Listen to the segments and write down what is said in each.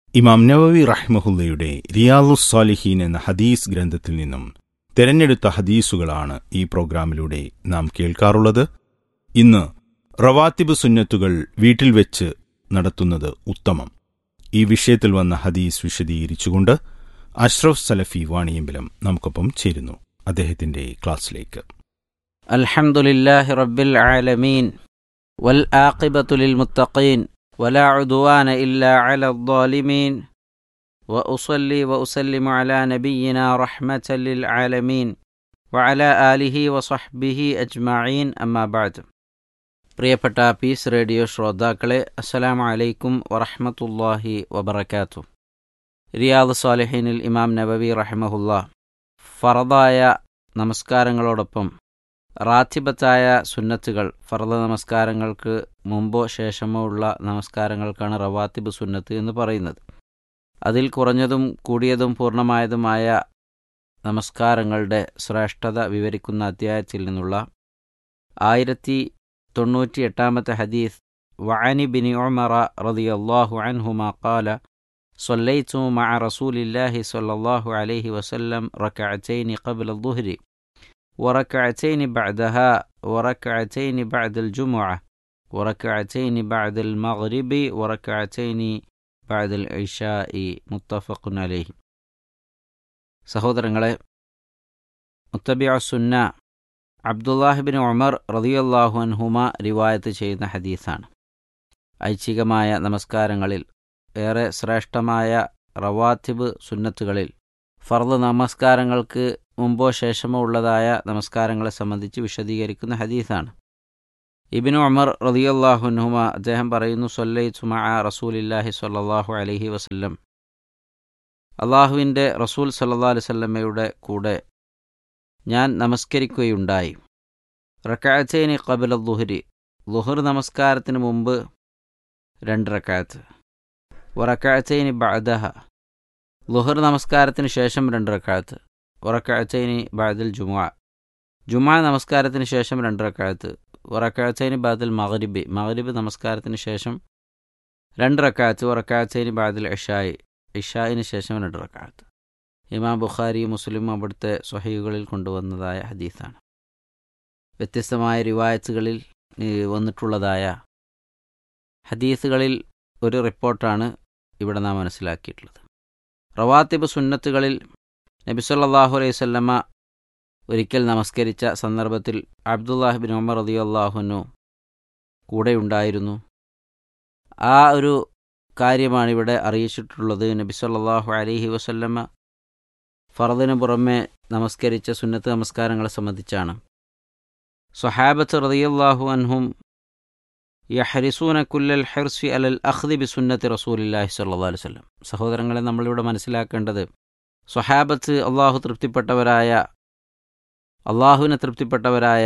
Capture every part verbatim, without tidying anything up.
ഇമാം നവവി റഹ്മഹുല്ലയുടെ റിയാദുസ് സ്വാലിഹീൻ എന്ന ഹദീസ് ഗ്രന്ഥത്തിൽ നിന്നും തെരഞ്ഞെടുത്ത ഹദീസുകളാണ് ഈ പ്രോഗ്രാമിലൂടെ നാം കേൾക്കാറുള്ളത്. ഇന്ന് റവാത്തിബ് സുന്നത്തുകൾ വീട്ടിൽ വെച്ച് നടത്തുന്നത് ഉത്തമം. ഈ വിഷയത്തിൽ വന്ന ഹദീസ് വിശദീകരിച്ചുകൊണ്ട് അഷ്റഫ് സലഫി വാണിയമ്പലം നമുക്കൊപ്പം ചേരുന്നു. അദ്ദേഹത്തിന്റെ ക്ലാസ്സിലേക്ക്. അൽഹംദുലില്ലാഹി റബ്ബിൽ ആലമീൻ വൽ ആഖിബത്തു ലിൽ മുത്തഖീൻ വലാ ഉദ്വാന ഇല്ലാ അലൽ ളാലിമീൻ വഉസല്ലി വഉസല്ലിമു അലാ നബിയിനാ റഹ്മത്തൻ ലിൽ ആലമീൻ വഅലാ ആലിഹി വസഹ്ബിഹി അജ്മഈൻ. അമ്മാ ബഅദ്. പ്രിയപ്പെട്ട പീസ് റേഡിയോ ശ്രോതാക്കളെ, അസ്സലാമു അലൈക്കും വറഹ്മത്തുള്ളാഹി വബറകാതുഹു. റിയാദുസ് സ്വാലിഹീനിൽ ഇമാം നവവി റഹിമഹുല്ലാ ഫറദായ നമസ്കാരങ്ങളോടൊപ്പം റാത്തിബത്തായ സുന്നത്തുകൾ, ഫർദ് നമസ്കാരങ്ങൾക്ക് മുമ്പോ ശേഷമോ ഉള്ള നമസ്കാരങ്ങൾക്കാണ് റവാത്തിബ് സുന്നത്ത് എന്ന് പറയുന്നത്. അതിൽ കുറഞ്ഞതും കൂടിയതും പൂർണ്ണമായതുമായ നമസ്കാരങ്ങളുടെ ശ്രേഷ്ഠത വിവരിക്കുന്ന അധ്യായത്തിൽ നിന്നുള്ള ആയിരത്തി തൊണ്ണൂറ്റി എട്ടാമത്തെ ഹദീസ്. വഅനി ബിനി ഉമറ റളിയല്ലാഹു അൻഹുമാ ഖാല സ്വല്ലൈതു മഅ റസൂലില്ലാഹി സ്വല്ലല്ലാഹു അലൈഹി വസല്ലം റകഅതൈനി ഖബ്ല അദ്ദുഹ്രി വറകഅതൈനി ബഅദഹാ വറകഅതൈനി ബഅദൽ ജുമുഅ വറകഅതൈനി ബഅദൽ മഗ്രിബി വറകഅതൈനി ബഅദൽ ഇശാഇ. മുത്തഫഖുൻ അലൈഹി. സഹോദരങ്ങളെ, മുത്തബിഉസ് സുന്ന അബ്ദുല്ലാഹി ബിൻ ഉമർ റളിയല്ലാഹു അൻഹുമ റിവായത്ത് ചെയ്യുന്ന ഹദീസാണ്. ഐച്ഛികമായ നമസ്കാരങ്ങളിൽ ഏറെ ശ്രേഷ്ഠമായ റവാത്തിബ് സുന്നത്തുകളിൽ ഫർദ് നമസ്കാരങ്ങൾക്ക് മുമ്പോ ശേഷമോ ഉള്ളതായ നമസ്കാരങ്ങളെ സംബന്ധിച്ച് വിശദീകരിക്കുന്ന ഹദീസാണ്. ഇബ്നു ഉമർ റളിയല്ലാഹു അൻഹുമ അദ്ദേഹം പറയുന്നു, സ്വല്ലൈതു മഅ റസൂലില്ലാഹി സ്വല്ലല്ലാഹു അലൈഹി വസല്ലം, അള്ളാഹുവിൻ്റെ റസൂൽ സല്ലല്ലാഹു അലൈഹി വസല്ലമയുടെ കൂടെ ഞാൻ നമസ്കരിക്കുകയുണ്ടായി. റകഅതൈനി ഖബ്ല അദ്ദുഹ്രി, ളുഹർ നമസ്കാരത്തിന് മുമ്പ് രണ്ട് റകഅത്ത്. വറകഅതൈനി ബഅദഹ, ളുഹർ നമസ്കാരത്തിന് ശേഷം രണ്ട് റകഅത്ത്. വറകഅതൈനി ബഅദൽ ജുമുഅ, ജുമുഅ നമസ്കാരത്തിന് ശേഷം രണ്ട് റകഅത്ത്. വറകഅതൈനി ബഅദൽ മഗ്രിബി, മഗ്രിബ് നമസ്കാരത്തിന് ശേഷം രണ്ട് റകഅത്ത്. വറകഅതൈനി ബഅദൽ ഇശാഇ, ഇശാഇന് ശേഷം രണ്ട് റകഅത്ത്. ഇമാം ബുഖാരി മുസ്ലിം അവിടുത്തെ സ്വഹീഹുകളിൽ കൊണ്ടുവന്നതായ ഹദീസാണ്. വ്യത്യസ്തമായ റിവായത്തുകളിൽ വന്നിട്ടുള്ളതായ ഹദീസുകളിൽ ഒരു റിപ്പോർട്ടാണ് ഇവിടെ നാം മനസ്സിലാക്കിയിട്ടുള്ളത്. റവാത്തിബ് സുന്നത്തുകളിൽ നബി സല്ലല്ലാഹു അലൈഹി വസല്ലമ ഒരിക്കൽ നമസ്കരിച്ച സന്ദർഭത്തിൽ അബ്ദുല്ലാഹി ബിൻ ഉമർ റളിയല്ലാഹു അൻഹു കൂടെയുണ്ടായിരുന്നു. ആ ഒരു കാര്യമാണ് ഇവിടെ അറിയിച്ചിട്ടുള്ളത്. നബി സല്ലല്ലാഹു അലൈഹി വസല്ലമ ഫർദിന് പുറമെ നമസ്കരിച്ച സുന്നത്ത് നമസ്കാരങ്ങളെ സംബന്ധിച്ചാണ്. സ്വഹാബത്ത് റളിയല്ലാഹു അൻഹും യഹ്രിസൂന കുല്ലൽ ഹിർസി അലൽ അഖ്ദി ബിസുന്നത്തി റസൂലില്ലാഹി സ്വല്ലല്ലാഹു അലൈഹി വസല്ലം. സഹോദരങ്ങളെ, നമ്മളിവിടെ മനസ്സിലാക്കേണ്ടത് സ്വഹാബത്ത് അള്ളാഹു തൃപ്തിപ്പെട്ടവരായ, അള്ളാഹുവിനെ തൃപ്തിപ്പെട്ടവരായ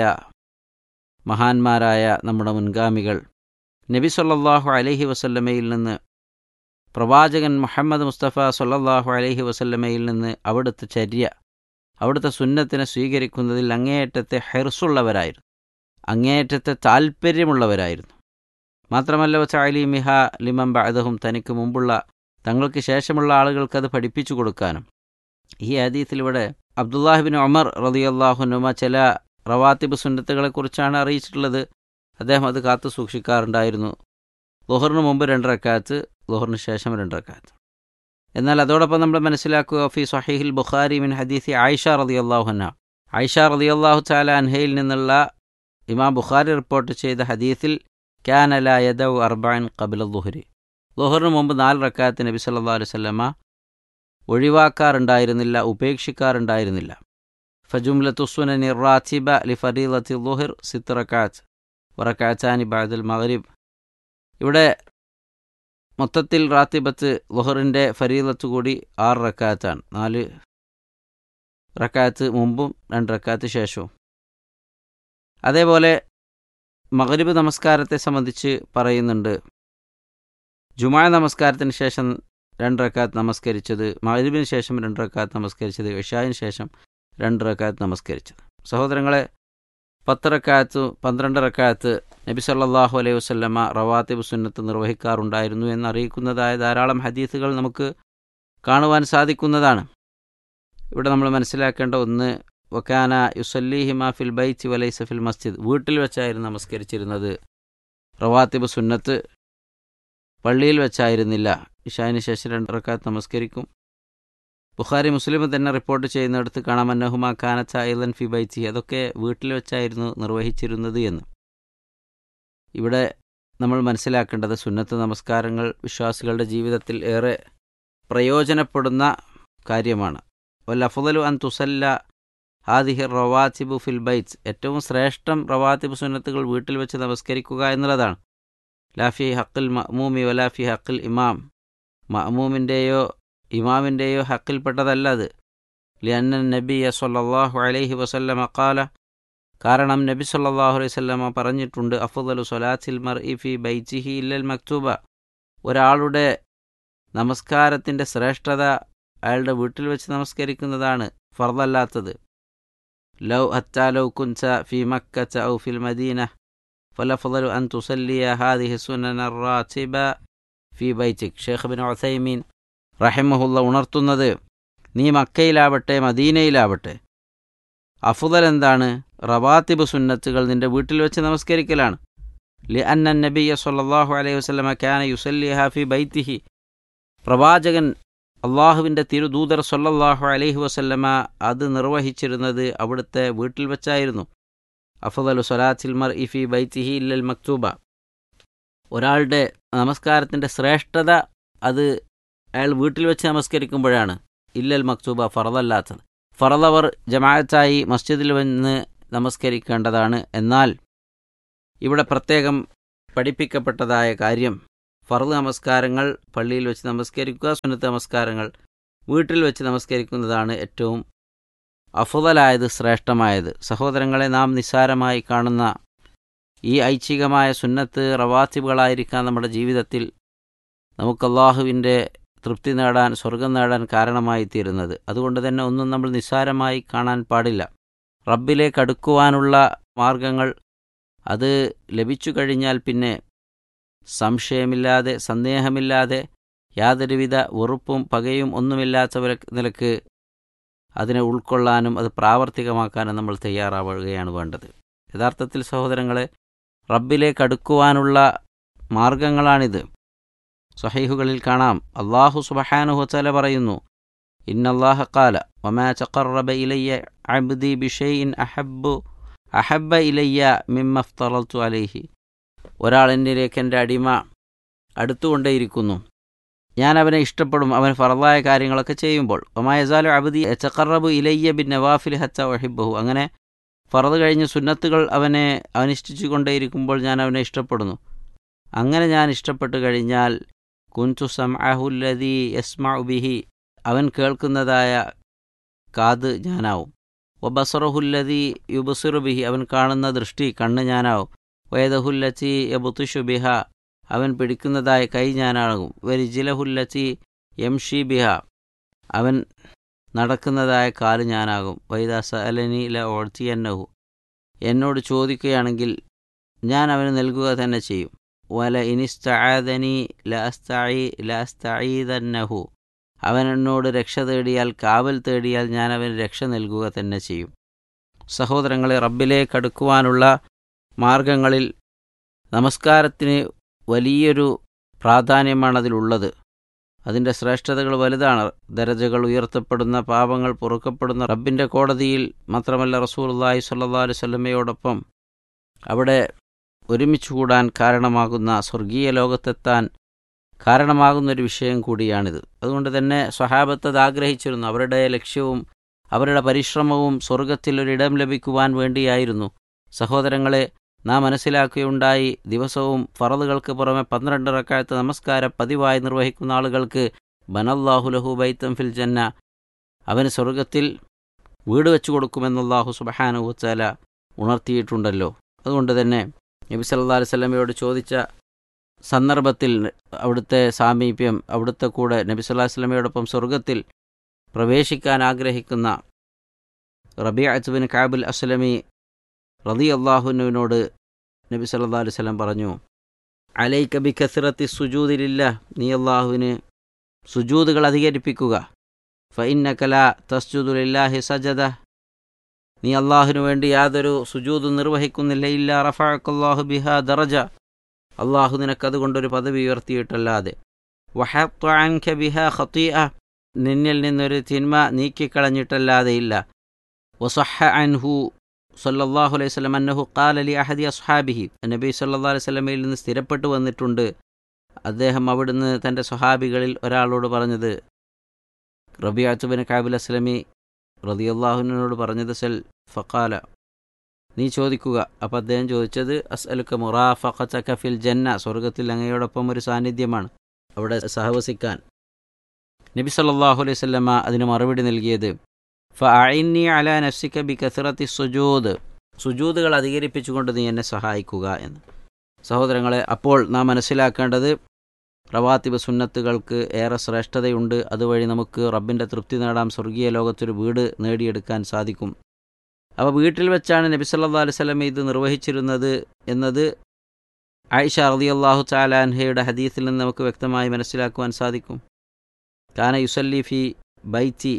മഹാന്മാരായ നമ്മുടെ മുൻഗാമികൾ നബി സല്ലല്ലാഹു അലൈഹി വസല്ലമയിൽ നിന്ന്, പ്രവാചകൻ മുഹമ്മദ് മുസ്തഫ സല്ലല്ലാഹു അലൈഹി വസല്ലമയിൽ നിന്ന് അവിടുത്തെ ചര്യ, അവിടുത്തെ സുന്നത്തിനെ സ്വീകരിക്കുന്നതിൽ അങ്ങേയറ്റത്തെ ഹിർസുള്ളവരായിരുന്നു, അങ്ങേയറ്റത്തെ താൽപ്പര്യമുള്ളവരായിരുന്നു. മാത്രമല്ല വതഅലീമിഹ ലിമൻ ബഅദഹും, തനിക്ക് മുമ്പുള്ള തങ്ങൾക്ക് ശേഷമുള്ള ആളുകൾക്ക് അത് പഠിപ്പിച്ചു കൊടുക്കാനും. ഈ ഹദീസിലൂടെ അബ്ദുല്ലാഹി ബിൻ ഉമർ റളിയല്ലാഹു അൻഹുമ ചില റവാത്തിബ് സുന്നത്തുകളെക്കുറിച്ചാണ് അറിയിച്ചിട്ടുള്ളത്. അദ്ദേഹം അത് കാത്തു സൂക്ഷിക്കാറുണ്ടായിരുന്നു. ളുഹറിന് മുമ്പ് രണ്ട് റക്അത്ത്, ളുഹറിന് ശേഷം രണ്ട് റക്അത്ത്. എന്നാൽ അതോടൊപ്പം നമ്മൾ മനസ്സിലാക്കുക, ഫി സ്വഹീഹിൽ ബുഖാരി മിൻ ഹദീസി ആയിഷ റളിയല്ലാഹു അൻഹ, ആയിഷ റളിയല്ലാഹു തആല അൻഹയിൽ നിന്നുള്ള ഇമാം ബുഖാരി റിപ്പോർട്ട് ചെയ്ത ഹദീസിൽ കാന ലാ യദഉ അർബഅൻ ഖബ്ല ളുഹ്രി, ളുഹറിന് മുമ്പ് നാല് റക്അത്ത് നബി സല്ലല്ലാഹു അലൈഹി വസല്ലമ ഒഴിവാക്കാറുണ്ടായിരുന്നില്ല, ഉപേക്ഷിക്കാറുണ്ടായിരുന്നില്ല. ഫജുംലത്തു സുനനി റാത്തിബ ലിഫരീളത്തി ളുഹർ സിത്ത് റക്അത്ത് വറക്അത്താനി ബഅദൽ മഗ്രിബ്. ഇവിടെ മൊത്തത്തിൽ റാത്തിബത്ത് ളുഹറിൻ്റെ ഫരീളത്ത് കൂടി ആറ് റക്അത്താണ്. നാല് റക്അത്ത് മുമ്പും രണ്ട് റക്അത്ത് ശേഷവും. അതേപോലെ മഗ്രിബ് നമസ്കാരത്തെ സംബന്ധിച്ച് പറയുന്നുണ്ട്, ജുമുഅ നമസ്കാരത്തിന് ശേഷം രണ്ട് റക്അത്ത് നമസ്കരിച്ചത്, മഗ്രിബിന് ശേഷം രണ്ട് റക്അത്ത് നമസ്കരിച്ചത്, ഇശാഇന് ശേഷം രണ്ട് റക്അത്ത് നമസ്കരിച്ചത്. സഹോദരങ്ങളെ, പത്ത് റക്അത്ത് പന്ത്രണ്ട് റക്അത്ത് നബി സല്ലല്ലാഹു അലൈഹി വസല്ലമ റവാത്തിബ് സുന്നത്ത് നിർവഹിക്കാറുണ്ടായിരുന്നു എന്നറിയിക്കുന്നതായ ധാരാളം ഹദീസുകൾ നമുക്ക് കാണുവാൻ സാധിക്കുന്നതാണ്. ഇവിടെ നമ്മൾ മനസ്സിലാക്കേണ്ട ഒന്ന്, വക്കാന യുസല്ലീഹിമ ഫിൽ ബൈത്തി വലൈസ ഫിൽ മസ്ജിദ്, വീട്ടിൽ വെച്ചായിരുന്നു നമസ്കരിച്ചിരുന്നത്. റവാത്തിബ് സുന്നത്ത് പള്ളിയിൽ വെച്ചായിരുന്നില്ല. ഇശാന് ശേഷം രണ്ട് റക്അത്ത് നമസ്കരിക്കും. ബുഖാരി മുസ്ലിം തന്നെ റിപ്പോർട്ട് ചെയ്യുന്നിടത്ത് കാണാം അന്നഹുമ കാനത ഐലൻ ഫി ബൈത്തി, അതൊക്കെ വീട്ടിൽ വെച്ചായിരുന്നു നിർവഹിച്ചിരുന്നത് എന്ന്. ഇവിടെ നമ്മൾ മനസ്സിലാക്കേണ്ടത് സുന്നത്ത് നമസ്കാരങ്ങൾ വിശ്വാസികളുടെ ജീവിതത്തിൽ ഏറെ പ്രയോജനപ്പെടുന്ന കാര്യമാണ്. വൽ അഫ്ളലു അൻ തുസല്ല ഹാദിഹി റവാത്തിബു ഫിൽ ബൈത്ത്, ഏറ്റവും ശ്രേഷ്ഠം റവാത്തിബ് സുന്നത്തുകൾ വീട്ടിൽ വെച്ച് നമസ്കരിക്കുക എന്നുള്ളതാണ്. ലാഫി ഹക്കിൽ മഅ്മൂമി വലാഫി ഹക്കിൽ ഇമാം, മഅ്മൂമിൻ്റെയോ ഇമാമിൻ്റെയോ ഹക്കിൽപ്പെട്ടതല്ല അത്. ലിഅന്ന നബിയ സ്വല്ലല്ലാഹു അലൈഹി വസല്ലമ ഖാല, കാരണം നബി സല്ലല്ലാഹു അലൈഹി വസല്ലമ പറഞ്ഞിട്ടുണ്ട്, അഫ്ളലു സ്വലാത്തിൽ മർഇ ഫി ബൈത്തിഹി ഇല്ലൽ മക്തൂബ, ഒരാളുടെ നമസ്കാരത്തിൻ്റെ ശ്രേഷ്ഠത അയാളുടെ വീട്ടിൽ വെച്ച് നമസ്കരിക്കുന്നതാണ്, ഫർദല്ലാത്തത്. ലൗ ഹത്താ ലൗ കുൻത ഫി മക്കത ഔ ഫിൽ മദീന ഫലഫ്ളലു അൻ തുസല്ലിയ ഹാദിഹി സുനന റാത്തിബ ഫി ബൈതിക്. ഷെയ്ഖ് ഇബ്നു ഉസൈമീൻ റഹിമഹുല്ല ഉണർത്തുന്നത്, നീ മക്കയിലാവട്ടെ മദീനയിലാവട്ടെ അഫ്ളൽ എന്താണ്? റവാത്തിബ് സുന്നത്തുകൾ നിന്റെ വീട്ടിൽ വെച്ച് നമസ്കരിക്കലാണ്. ലിഅന്ന നബിയ സ്വല്ലല്ലാഹു അലൈഹി വസല്ലമ കാന യുസല്ലിഹാ ഫി ബൈതിഹി, പ്രവാചകൻ അള്ളാഹുവിൻ്റെ തിരുദൂതർ സ്വല്ലല്ലാഹു അലൈഹി വസല്ലമ അത് നിർവഹിച്ചിരുന്നത് അവിടുത്തെ വീട്ടിൽ വെച്ചായിരുന്നു. അഫ്ളലു സ്വലാത്തിൽ മർഇ ഫി ബൈതിഹി ഇല്ലൽ മക്തൂബ, ഒരാളുടെ നമസ്കാരത്തിൻ്റെ ശ്രേഷ്ഠത അത് അയാൾ വീട്ടിൽ വെച്ച് നമസ്കരിക്കുമ്പോഴാണ്. ഇല്ലൽ മക്തൂബ, ഫറദല്ലാത്തത്. ഫറദവർ ജമാഅത്തായി മസ്ജിദിൽ വന്ന് നമസ്കരിക്കേണ്ടതാണ്. എന്നാൽ ഇവിടെ പ്രത്യേകം പഠിപ്പിക്കപ്പെട്ടതായ കാര്യം, ഫർദ് നമസ്കാരങ്ങൾ പള്ളിയിൽ വെച്ച് നമസ്കരിക്കുക, സുന്നത്ത് നമസ്കാരങ്ങൾ വീട്ടിൽ വെച്ച് നമസ്കരിക്കുന്നതാണ് ഏറ്റവും അഫ്ളലായത്, ശ്രേഷ്ഠമായത്. സഹോദരങ്ങളെ, നാം നിസ്സാരമായി കാണുന്ന ഈ ഐച്ഛികമായ സുന്നത്ത് റവാത്തിബുകളായിരിക്കാം നമ്മുടെ ജീവിതത്തിൽ നമുക്ക് അല്ലാഹുവിൻ്റെ തൃപ്തി നേടാൻ, സ്വർഗം നേടാൻ കാരണമായി തീരുന്നത്. അതുകൊണ്ട് തന്നെ ഒന്നും നമ്മൾ നിസ്സാരമായി കാണാൻ പാടില്ല. റബ്ബിലേക്ക് അടുക്കുവാനുള്ള മാർഗങ്ങൾ അത് ലഭിച്ചു കഴിഞ്ഞാൽ പിന്നെ സംശയമില്ലാതെ, സന്ദേഹമില്ലാതെ, യാതൊരുവിധ വെറുപ്പും പകയും ഒന്നുമില്ലാത്ത നിലക്ക് അതിനെ ഉൾക്കൊള്ളാനും അത് പ്രാവർത്തികമാക്കാനും നമ്മൾ തയ്യാറാവുകയാണ് വേണ്ടത്. യഥാർത്ഥത്തിൽ സഹോദരങ്ങളെ, റബ്ബിലേക്ക് അടുക്കുവാനുള്ള മാർഗങ്ങളാണിത്. സ്വഹീഹുകളിൽ കാണാം, അല്ലാഹു സുബ്ഹാനഹു വ തആല പറയുന്നു, ഇന്നല്ലാഹ ഖാല വമാ തഖറബ ഇലയ്യ അബ്ദി ബിശൈഇൻ അഹബ്ബു അഹബ്ബ ഇലയ്യ മിമ്മ ഫ്തറൽതു അലൈഹി, ഒരാൾ എന്നിലേക്ക് എൻ്റെ അടിമ അടുത്തുകൊണ്ടേയിരിക്കുന്നു, ഞാൻ അവനെ ഇഷ്ടപ്പെടും അവൻ ഫർദായ കാര്യങ്ങളൊക്കെ ചെയ്യുമ്പോൾ. വമാ യസാലു അബ്ദി യതഖറബു ഇലയ്യ ബിൻ നവാഫിൽ ഹത്ത ഉഹിബ്ബഹു, അങ്ങനെ ഫർദ് കഴിഞ്ഞ് സുന്നത്തുകൾ അവനെ അനുഷ്ഠിച്ചു കൊണ്ടേയിരിക്കുമ്പോൾ ഞാൻ അവനെ ഇഷ്ടപ്പെടുന്നു. അങ്ങനെ ഞാൻ ഇഷ്ടപ്പെട്ടു കഴിഞ്ഞാൽ കുൻതു സമഅഹു അല്ലദീ യസ്മഉ ബിഹി, അവൻ കേൾക്കുന്നതായ കാത് ഞാനാവും. വബസറഹു അല്ലദീ യുബ്സിറു ബിഹി, അവൻ കാണുന്ന ദൃഷ്ടി കണ്ണ് ഞാനാവും. വയദഹു അല്ലതീ യബ്തിഷു ബിഹ, അവൻ പിടിക്കുന്നതായ കൈ ഞാനാകും. വരിജ്ലഹു അല്ലതീ യംഷി ബിഹ, അവൻ നടക്കുന്നതായ കാല് ഞാനാകും. വൈദാ സഅലനി ലഉഅ്തിയന്നഹു, എന്നോട് ചോദിക്കുകയാണെങ്കിൽ ഞാൻ അവന് നൽകുക തന്നെ ചെയ്യും. വല ഇനിസ്തആദനി ലഅസ്തഈ ലഅസ്തഈദന്നഹു, അവൻ എന്നോട് രക്ഷ തേടിയാൽ, കാവൽ തേടിയാൽ ഞാൻ അവന് രക്ഷ നൽകുക തന്നെ ചെയ്യും. സഹോദരങ്ങളെ, റബ്ബിലേക്ക് അടുക്കുവാനുള്ള മാർഗങ്ങളിൽ നമസ്കാരത്തിന് വലിയൊരു പ്രാധാന്യമാണ് അതിലുള്ളത്. അതിൻ്റെ ശ്രേഷ്ഠതകൾ വലുതാണ്. ദരജകൾ ഉയർത്തപ്പെടുന്ന, പാപങ്ങൾ പൊറുക്കപ്പെടുന്ന റബ്ബിൻ്റെ കോടതിയിൽ മാത്രമല്ല, റസൂലുള്ളാഹി സ്വല്ലല്ലാഹു അലൈഹി വസല്ലമയോടൊപ്പം അവിടെ ഒരുമിച്ച് കൂടാൻ കാരണമാകുന്ന, സ്വർഗീയ ലോകത്തെത്താൻ കാരണമാകുന്നൊരു വിഷയം കൂടിയാണിത്. അതുകൊണ്ട് തന്നെ സ്വഹാബത്ത് അത് ആഗ്രഹിച്ചിരുന്നു. അവരുടെ ലക്ഷ്യവും അവരുടെ പരിശ്രമവും സ്വർഗത്തിലൊരിടം ലഭിക്കുവാൻ വേണ്ടിയായിരുന്നു. സഹോദരങ്ങളെ, നാം മനസ്സിലാക്കുകയുണ്ടായി, ദിവസവും ഫറദുകൾക്ക് പുറമെ പന്ത്രണ്ട് റക്അത്ത് നമസ്കാരം പതിവായി നിർവഹിക്കുന്ന ആളുകൾക്ക് ബനല്ലാഹു ലഹു ബൈത്തൻ ഫിൽ ജന്ന, അവന് സ്വർഗത്തിൽ വീട് വെച്ചു കൊടുക്കുമെന്നല്ലാഹു സുബ്ഹാനഹു വ തആല ഉണർത്തിയിട്ടുണ്ടല്ലോ. അതുകൊണ്ട് തന്നെ നബി സല്ലല്ലാഹു അലൈഹി വസല്ലമയോട് ചോദിച്ച സന്ദർഭത്തിൽ അവിടുത്തെ സാമീപ്യം, അവിടുത്തെ കൂടെ നബി സല്ലല്ലാഹു അലൈഹി വസല്ലമയോടൊപ്പം സ്വർഗത്തിൽ പ്രവേശിക്കാൻ ആഗ്രഹിക്കുന്ന റബീഅത്ത് ബിൻ കഅബ് അൽ അസ്ലമി റളിയല്ലാഹുവിനോട് നബി സല്ലല്ലാഹു അലൈഹി വസല്ലം പറഞ്ഞു, അലൈക ബി കസ്റത്തി സുജൂദി ലില്ലാഹ്, നീ അല്ലാഹുവിന് സുജൂദുകൾ അധികരിപ്പിക്കുക. ഫഇന്നക ലാ തസ്ജുദു ലില്ലാഹി സജദ, നീ അല്ലാഹുവിനു വേണ്ടി യാതൊരു സുജൂദും നിർവഹിക്കുന്നില്ല. ഇല്ലാ റഫഅകല്ലാഹു ബിഹാ ദറജ, അല്ലാഹു നിനക്കതുകൊണ്ടൊരു പദവി ഉയർത്തിയിട്ടല്ലാതെ. വഹത്ത അൻക ബിഹാ ഖതീഅ, നിന്നിൽ നിന്നൊരു തിന്മ നീക്കിക്കളഞ്ഞിട്ടല്ലാതെ ഇല്ല. വസഹ അൻഹു സല്ലല്ലാഹു അലൈഹി വസല്ലം അന്നഹു ഖാല ലി അഹദി അസ്ഹാബിഹി, നബി സല്ലല്ലാഹു അലൈഹി വസല്ലമയിൽ നിന്ന് സ്ഥിരപ്പെട്ടു വന്നിട്ടുണ്ട്, അദ്ദേഹം അവിടുന്ന് തൻ്റെ സ്വഹാബികളിൽ ഒരാളോട് പറഞ്ഞത്, റബീഅത്ത് ബിൻ കഅബ് അസ്ലമി റളിയല്ലാഹു അൻഹുവിനോട് പറഞ്ഞത്, സൽ ഫഖാല, നീ ചോദിക്കുക. അപ്പോൾ അദ്ദേഹം ചോദിച്ചത്, അസ്അലുക മുറാഫഖതക ഫിൽ ജന്ന, സ്വർഗ്ഗത്തിൽ അങ്ങയോടൊപ്പം ഒരു സാന്നിധ്യമാണ്, അവിടെ സഹവസിക്കാൻ. നബി സല്ലല്ലാഹു അലൈഹി വസല്ലമ അതിന് മറുപടി നൽകിയത്, ഫഅഇന്നി അലാ നഫ്സിക ബി കസ്റത്തി സുജൂദ്, സുജൂദുകൾ അധികരിപ്പിച്ചുകൊണ്ട് നീ എന്നെ സഹായിക്കുക എന്ന്. സഹോദരങ്ങളെ, അപ്പോൾ നാം മനസ്സിലാക്കേണ്ടത് റവാത്തിബ് സുന്നത്തുകൾക്ക് ഏറെ ശ്രേഷ്ഠതയുണ്ട്. അതുവഴി നമുക്ക് റബ്ബിൻ്റെ തൃപ്തി നേടാം, സ്വർഗീയ ലോകത്തൊരു വീട് നേടിയെടുക്കാൻ സാധിക്കും. അപ്പോൾ വീട്ടിൽ വെച്ചാണ് നബി സല്ലല്ലാഹു അലൈഹി വസല്ലം ഇത് നിർവഹിച്ചിരുന്നത് എന്നത് ആയിഷ റളിയല്ലാഹു തആല അൻഹയുടെ ഹദീസിൽ നിന്ന് നമുക്ക് വ്യക്തമായി മനസ്സിലാക്കുവാൻ സാധിക്കും. കാന യുസല്ലി ഫി ബൈത്തി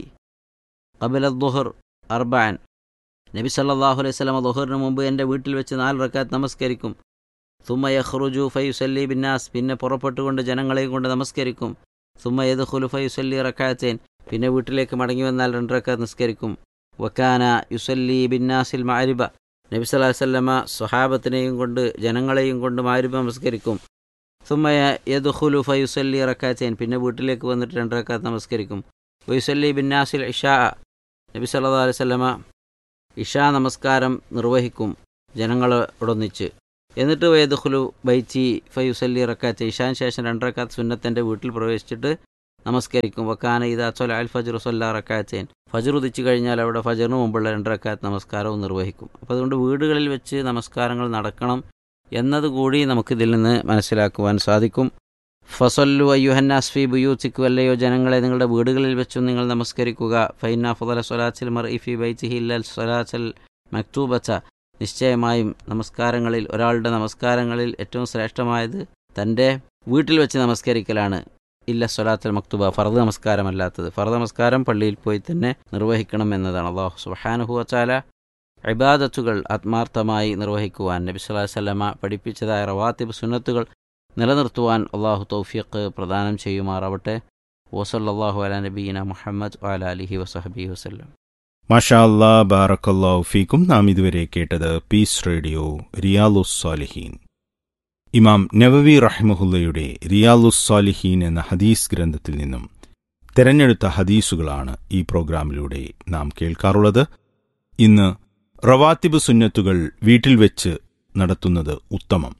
ഖബല ദുഹർ അർബഅൻ, നബി സല്ലല്ലാഹു അലൈഹി വസല്ലം ദുഹറിന് മുമ്പ് എൻ്റെ വീട്ടിൽ വെച്ച് നാല് റക്അത്ത് നമസ്കരിക്കും. സുമ്മ യഖ്റുജു ഫയുസല്ലി ബിന്നാസ്, പിന്നെ പുറപ്പെട്ടുകൊണ്ട് ജനങ്ങളെയും കൊണ്ട് നമസ്കരിക്കും. സുമ്മ യദ്ഖുലു ഫയുസല്ലി റക്അത്തൈൻ, പിന്നെ വീട്ടിലേക്ക് മടങ്ങി വന്നാൽ രണ്ട് റക്അത്ത് നിസ്കരിക്കും. വക്കാന യുസല്ലി ബിന്നാസിൽ മഅരിബ, നബി സല്ലല്ലാഹു അലൈഹി വസല്ലമ സ്വഹാബത്തിനെയും കൊണ്ട് ജനങ്ങളെയും കൊണ്ട് മഅരിബ നമസ്കരിക്കും. സുമ്മ യദ്ഖുലു ഫയുസല്ലി റക്അത്തൈൻ, പിന്നെ വീട്ടിലേക്ക് വന്നിട്ട് രണ്ട് റക്അത്ത് നമസ്കരിക്കും. വയുസല്ലി ബിന്നാസിൽ ഇഷാ, നബി സല്ലല്ലാഹു അലൈഹി വസല്ലമ ഇഷാ നമസ്കാരം നിർവഹിക്കും ജനങ്ങളോടൊന്നിച്ച്. എന്നിട്ട് വയദ്ഖുലു ബൈത്തി ഫയുസല്ലി റക്അത്തൈൻ, ഇഷാന് ശേഷം രണ്ട് റക്അത്ത് സുന്നത്തിൻ്റെ വീട്ടിൽ പ്രവേശിച്ചിട്ട് നമസ്കരിക്കും. വക്കാന ഇദാ ത്വലഅൽ ഫജ്റു സ്വല്ല റക്അത്തൈൻ, ഫജ്ർ ഉദിച്ചു കഴിഞ്ഞാൽ അവിടെ ഫജ്റിന് മുമ്പുള്ള രണ്ട് റക്അത്ത് നമസ്കാരവും നിർവഹിക്കും. അപ്പോൾ അതുകൊണ്ട് വീടുകളിൽ വെച്ച് നമസ്കാരങ്ങൾ നടക്കണം എന്നതുകൂടി നമുക്കിതിൽ നിന്ന് മനസ്സിലാക്കുവാൻ സാധിക്കും. ഫസല്ലു അയ്യുഹന്നാസ് ഫീ ബുയൂത്തിക്കും, അല്ലയോ ജനങ്ങളെ നിങ്ങളുടെ വീടുകളിൽ വെച്ചും നിങ്ങൾ നമസ്കരിക്കുക. ഫൈന ഫളല സ്വലാത്തിൽ മർഇ ഫീ ബൈത്തിഹി ഇല്ലൽ സ്വലാത്തൽ മക്തൂബത, നിശ്ചയമായും നമസ്കാരങ്ങളിൽ ഒരാളുടെ നമസ്കാരങ്ങളിൽ ഏറ്റവും ശ്രേഷ്ഠമായത് തൻ്റെ വീട്ടിൽ വെച്ച് നമസ്കരിക്കലാണ്. ഇല്ല സ്വലാത്തൽ മക്തൂബ, ഫർദ് നമസ്കാരമല്ലാത്തത്. ഫർദ് നമസ്കാരം പള്ളിയിൽ പോയി തന്നെ നിർവഹിക്കണം എന്നതാണ്. അല്ലാഹു സുബ്ഹാനഹു വ തആല ഇബാദത്തുകൾ ആത്മാർത്ഥമായി നിർവഹിക്കുവാൻ നബി സല്ലല്ലാഹു അലൈഹി വസല്ലമ പഠിപ്പിച്ചതായ റവാത്തിബ് സുന്നത്തുകൾ നിലനിർത്തുവാൻ അള്ളാഹു തൗഫീഖ് പ്രദാനം ചെയ്യുമാറാവട്ടെ. വസല്ലല്ലാഹു അലാ നബിയിന മുഹമ്മദ് വഅലാ ആലിഹി വസഹബിഹി വസല്ലം. മാഷാ അല്ലാ, ബാറക്കല്ലാഹു ഫീക്കും. നാം ഇതുവരെ കേട്ടത് പീസ് റേഡിയോ റിയാലുസ് സാലിഹീൻ. ഇമാം നവവി റഹ്മഹുല്ലയുടെ റിയാലുസ് സാലിഹീൻ എന്ന ഹദീസ് ഗ്രന്ഥത്തിൽ നിന്നും തെരഞ്ഞെടുത്ത ഹദീസുകളാണ് ഈ പ്രോഗ്രാമിലൂടെ നാം കേൾക്കാറുള്ളത്. ഇന്ന് റവാത്തിബ് സുന്നത്തുകൾ വീട്ടിൽ വെച്ച് നടത്തുന്നത് ഉത്തമം,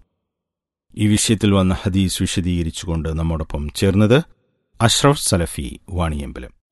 ഈ വിഷയത്തിൽ വന്ന ഹദീസ് വിശദീകരിച്ചുകൊണ്ട് നമ്മോടൊപ്പം ചേർന്നത് അഷ്റഫ് സലഫി വാണിയമ്പലം.